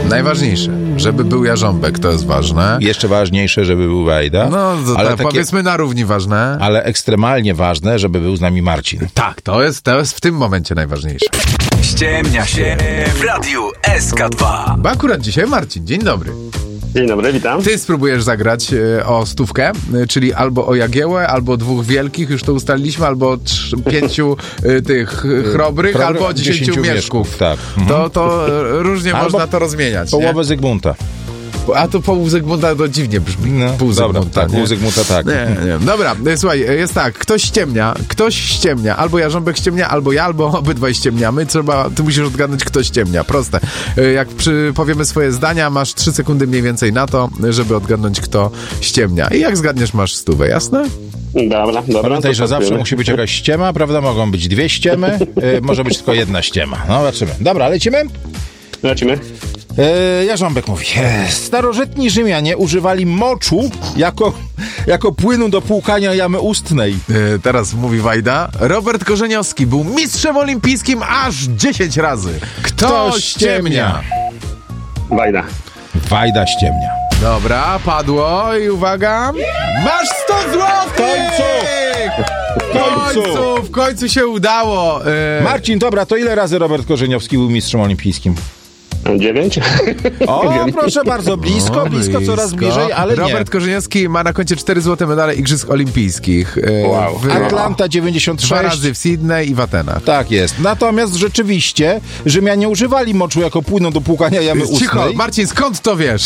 Najważniejsze, żeby był Jarząbek, to jest ważne. Jeszcze ważniejsze, żeby był Wajda. No, ale powiedzmy na równi ważne. Ale ekstremalnie ważne, żeby był z nami Marcin. Tak, to jest w tym momencie najważniejsze. Ściemnia się w Radiu SK2. Bo akurat dzisiaj Marcin, dzień dobry. Dzień dobry, witam. Ty spróbujesz zagrać o 100, czyli albo o Jagiełę, albo 2 wielkich, już to ustaliliśmy, albo 5 tych chrobrych, albo o 10 mieszków. Tak. To różnie albo można to rozmieniać. Połowę nie? Zygmunta. A to pół Zygmunta to dziwnie brzmi. No, pół Zygmunta, tak, pół Zygmunta, tak. Nie. Dobra, słuchaj, jest tak, ktoś ściemnia, albo Jarząbek ściemnia, albo ja, albo obydwaj ściemniamy. Ty musisz odgadnąć, kto ściemnia. Proste. Jak powiemy swoje zdania, masz 3 sekundy mniej więcej na to, żeby odgadnąć, kto ściemnia. I jak zgadniesz, masz 100, jasne? Dobra. Pamiętaj, że zawsze musi być jakaś ściema, prawda? Mogą być 2 ściemy, może być tylko 1 ściema. No, zobaczymy. Dobra, lecimy? Lecimy. Jarząbek mówi, starożytni Rzymianie używali moczu jako płynu do płukania jamy ustnej. Teraz mówi Wajda. Robert Korzeniowski był mistrzem olimpijskim aż 10 razy. Kto ściemnia? Wajda. Wajda ściemnia. Dobra, padło i uwaga. Masz 100 złotych! W końcu się udało. Marcin, dobra, to ile razy Robert Korzeniowski był mistrzem olimpijskim? 9. O, proszę bardzo, blisko, coraz bliżej, ale nie. Robert Korzeniowski ma na koncie 4 złote medale Igrzysk Olimpijskich. Wow. Atlanta 96. 2 razy w Sydney i w Atenach. Tak jest. Natomiast rzeczywiście Rzymianie używali moczu jako płynu do płukania jamy ustnej. Cicho, Marcin, skąd to wiesz?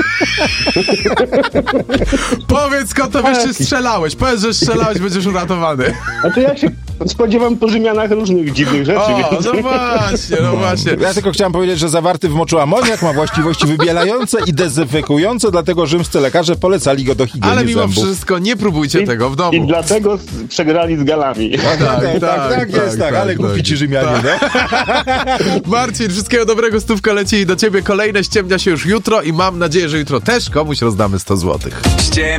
Powiedz, skąd to wiesz, czy strzelałeś. Powiedz, że strzelałeś, będziesz uratowany. A to ja się spodziewam po Rzymianach różnych dziwnych rzeczy. No właśnie. Ja tylko chciałem powiedzieć, że zawarty w moczu amoniak ma właściwości wybielające i dezynfekujące, dlatego rzymscy lekarze polecali go do higieny Ale mimo zębów. wszystko nie próbujcie tego w domu. I dlatego przegrali z Galami. Tak, ale głupi ci Rzymianie, no. Marcin, wszystkiego dobrego, 100 leci do ciebie. Kolejne ściemnia się już jutro i mam nadzieję, że jutro też komuś rozdamy 100 złotych.